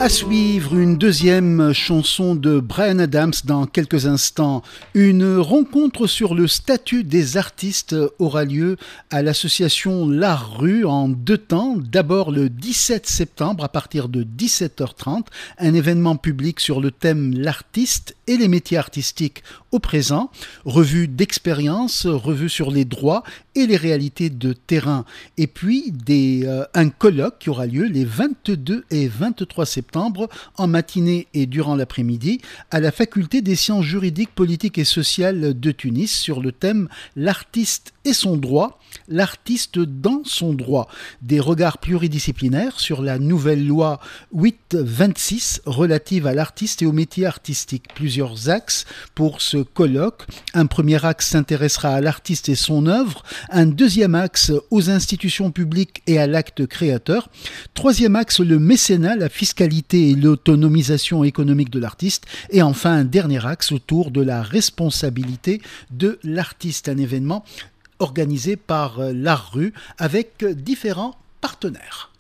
À suivre, une deuxième chanson de Bryan Adams dans quelques instants. Une rencontre sur le statut des artistes aura lieu à l'association L'Art Rue en deux temps. D'abord le 17 septembre à partir de 17h30, un événement public sur le thème l'artiste et les métiers artistiques au présent, revue d'expérience, revue sur les droits et les réalités de terrain. Et puis un colloque qui aura lieu les 22 et 23 septembre en matinée et durant l'après-midi à la faculté des sciences juridiques, politiques et sociales de Tunis sur le thème l'artiste et son droit, l'artiste dans son droit. Des regards pluridisciplinaires sur la nouvelle loi 826 relative à l'artiste et aux métiers artistiques. Plusieurs axes pour ce colloque. Un premier axe s'intéressera à l'artiste et son œuvre. Un deuxième axe aux institutions publiques et à l'acte créateur. Troisième axe, le mécénat, la fiscalité et l'autonomisation économique de l'artiste. Et enfin, un dernier axe autour de la responsabilité de l'artiste. Un événement organisé par L'Art Rue avec différents partenaires.